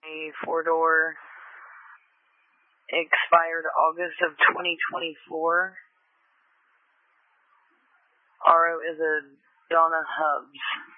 A four-door, expired August of 2024. RO is a Donna Hubs.